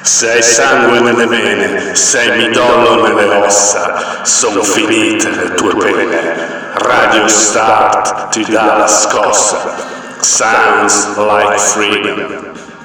Se hai sangue nelle vene, se hai midollo nelle ossa, son finite le tue pene. Radio Start ti dà la scossa. Sounds like freedom.